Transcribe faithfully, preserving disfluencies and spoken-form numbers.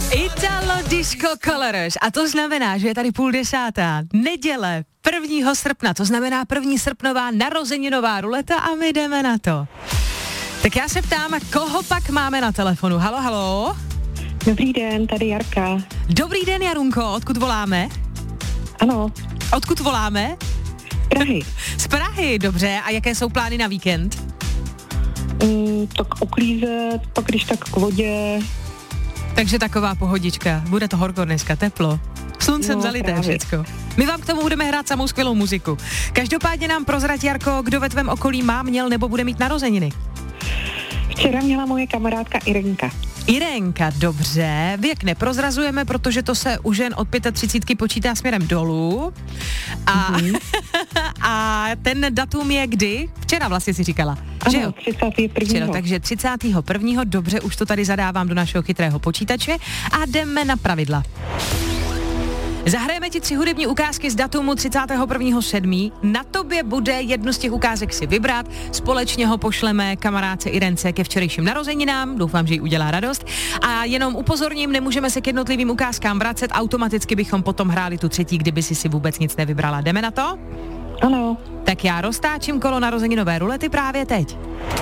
Italo Disco Colors. A to znamená, že je tady půl desátá, neděle, prvního srpna, to znamená první srpnová narozeninová ruleta a my jdeme na to. Tak já se ptám, koho pak máme na telefonu? Halo, halo? Dobrý den, tady Jarka. Dobrý den, Jarunko, odkud voláme? Ano. Odkud voláme? Z Prahy. Z Prahy, dobře. A jaké jsou plány na víkend? Mm, tak uklízet, pak když tak k vodě. Takže taková pohodička. Bude to horko dneska, teplo. Sluncem No, zalité právě. všecko. My vám k tomu budeme hrát samou skvělou muziku. Každopádně nám prozrať, Jarko, kdo ve tvém okolí má, měl nebo bude mít narozeniny. Včera měla moje kamarádka Irenka. Irenka, dobře. Věk neprozrazujeme, protože to se u žen od třicítky pěti počítá směrem dolů. A, mm-hmm. a ten datum je kdy? Včera vlastně si říkala. Ano, že jo? třicátého prvního Včera, takže třicátého prvního Dobře, už to tady zadávám do našeho chytrého počítače a jdeme na pravidla. Zahrajeme ti tři hudební ukázky z datumu třicátého prvního sedmého Na tobě bude jednu z těch ukázek si vybrat. Společně ho pošleme kamarádce Irence ke včerejším narozeninám. Doufám, že jí udělá radost. A jenom upozorním, nemůžeme se k jednotlivým ukázkám vracet. Automaticky bychom potom hráli tu třetí, kdyby si si vůbec nic nevybrala. Jdeme na to? Ano. Tak já roztáčím kolo narozeninové rulety právě teď.